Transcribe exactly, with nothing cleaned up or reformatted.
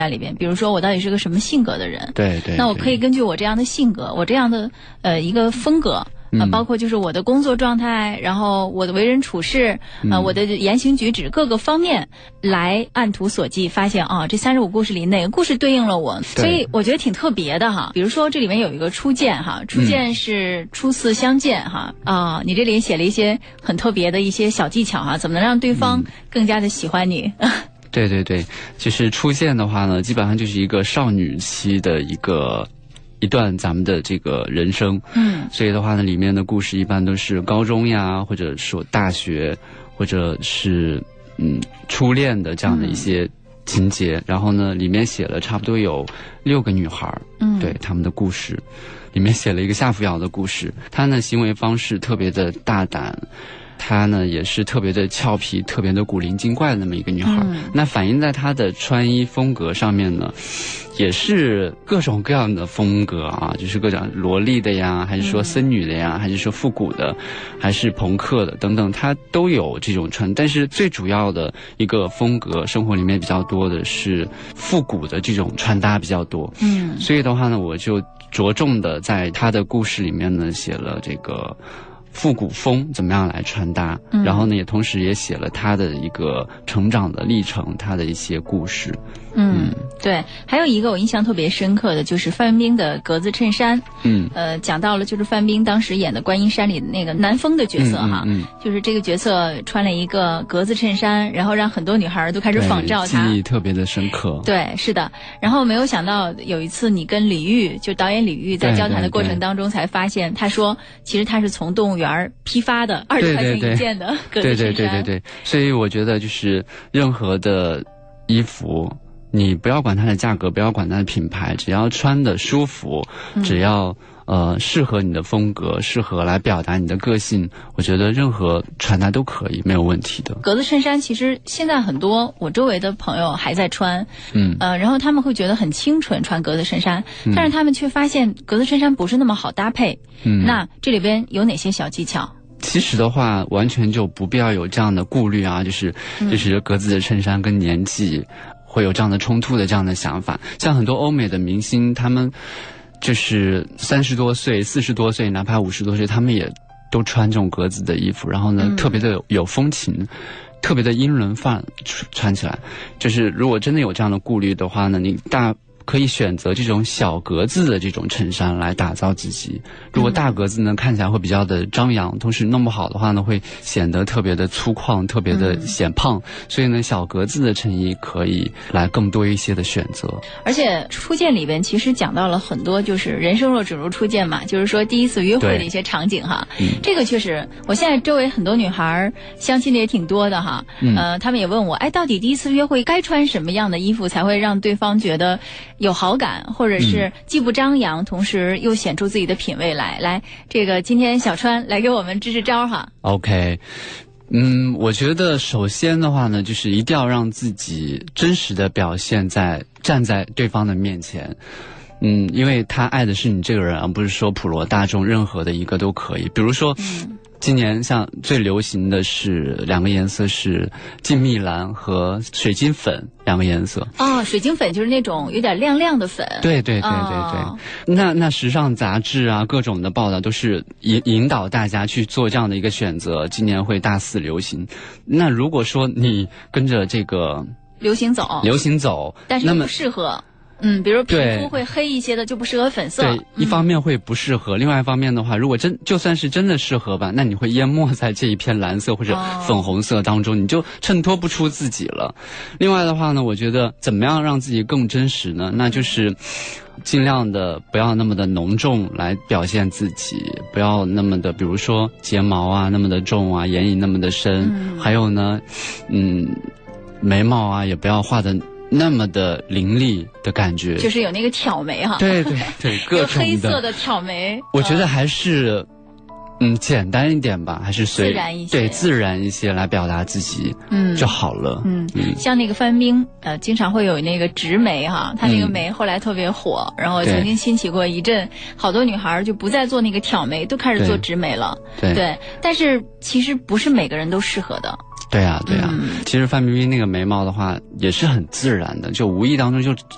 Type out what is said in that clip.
在里边，比如说我到底是个什么性格的人， 对 对, 对， 那我可以根据我这样的性格，我这样的呃一个风格。呃，包括就是我的工作状态，然后我的为人处事，呃， 嗯、 我的言行举止各个方面来按图索骥，发现啊，这三十五故事里哪个故事对应了我，所以我觉得挺特别的哈。比如说这里面有一个初见哈，初见是初次相见哈，啊、呃，你这里写了一些很特别的一些小技巧哈，怎么能让对方更加的喜欢你？嗯对对对，就是初见的话呢，基本上就是一个少女期的一个。一段咱们的这个人生，嗯，所以的话呢，里面的故事一般都是高中呀，或者说大学，或者是嗯初恋的这样的一些情节。嗯、然后呢，里面写了差不多有六个女孩，嗯，对她们的故事，里面写了一个夏扶瑶的故事。她呢行为方式特别的大胆。她呢也是特别的俏皮，特别的古灵精怪的那么一个女孩。嗯、那反映在她的穿衣风格上面呢，也是各种各样的风格啊，就是各种萝莉的呀，还是说森女的呀，嗯、还是说复古的，还是朋克的等等，她都有这种穿。但是最主要的一个风格，生活里面比较多的是复古的这种穿搭比较多。嗯，所以的话呢，我就着重的在她的故事里面呢写了这个。复古风怎么样来穿搭、嗯、然后呢也同时也写了他的一个成长的历程，他的一些故事。 嗯, 嗯对，还有一个我印象特别深刻的就是范冰冰的格子衬衫。嗯呃讲到了就是范冰冰当时演的观音山里的那个南风的角色哈，嗯嗯嗯、就是这个角色穿了一个格子衬衫，然后让很多女孩都开始仿照他， 记忆特别的深刻。 对，是的。然后没有想到有一次你跟李玉，就导演李玉在交谈的过程当中才发现，他说其实他是从动物园批发的二十块钱一件的格子衬衫。对对对对对， 所以我觉得就是任何的衣服，你不要管它的价格，不要管它的品牌，只要穿的舒服，嗯、只要呃适合你的风格，适合来表达你的个性，我觉得任何穿搭都可以，没有问题的。 格子衬衫其实现在很多我周围的朋友还在穿，嗯呃，然后他们会觉得很清纯穿格子衬衫，嗯、但是他们却发现格子衬衫不是那么好搭配。嗯，那这里边有哪些小技巧？ 其实的话，完全就不必要有这样的顾虑啊，就是就是格子的衬衫跟年纪会有这样的冲突的这样的想法。像很多欧美的明星，他们就是三十多岁、四十多岁，哪怕五十多岁，他们也都穿这种格子的衣服，然后呢，嗯、特别的有风情。特别的英伦范穿起来，就是如果真的有这样的顾虑的话呢，你大可以选择这种小格子的这种衬衫来打造自己。如果大格子呢，看起来会比较的张扬，同时弄不好的话呢，会显得特别的粗犷，特别的显胖。嗯、所以呢，小格子的衬衣可以来更多一些的选择。 而且初见里边其实讲到了很多，就是人生若只如初见嘛，就是说第一次约会的一些场景哈。嗯、这个确实，我现在周围很多女孩相亲的也挺多的哈。嗯、呃，他们也问我，哎，到底第一次约会该穿什么样的衣服才会让对方觉得有好感，或者是既不张扬，嗯、同时又显出自己的品味来。来，这个今天小川来给我们支支招哈。 OK， 嗯，我觉得首先的话呢，就是一定要让自己真实的表现在站在对方的面前。嗯，因为他爱的是你这个人，而不是说普罗大众任何的一个都可以。比如说，嗯、今年像最流行的是两个颜色是静谧蓝和水晶粉两个颜色。 哦，水晶粉就是那种有点亮亮的粉。 对对对对对。哦、那那时尚杂志啊，各种的报道都是引引导大家去做这样的一个选择，今年会大肆流行。那如果说你跟着这个流行走， 流行走， 但是不适合。嗯，比如皮肤会黑一些的就不适合粉色。 对，一方面会不适合，嗯、另外一方面的话，如果真就算是真的适合吧，那你会淹没在这一片蓝色或者粉红色当中，哦、你就衬托不出自己了。另外的话呢，我觉得怎么样让自己更真实呢？那就是尽量的不要那么的浓重来表现自己，不要那么的，比如说睫毛啊那么的重啊，眼影那么的深，嗯、还有呢，嗯，眉毛啊也不要画的那么的凌厉的感觉， 就是有那个挑眉哈。 对对对，各种的有黑色的挑眉。 我觉得还是，嗯，简单一点吧，还是随自然一些， 对，自然一些来表达自己，嗯，就好了。 嗯，嗯像那个范冰，呃，经常会有那个直眉哈，她那个眉后来特别火，嗯、然后曾经兴起过一阵，好多女孩就不再做那个挑眉，都开始做直眉了。 对， 对，但是其实不是每个人都适合的。 对啊，对啊，嗯、其实范冰冰那个眉毛的话也是很自然的，就无意当中就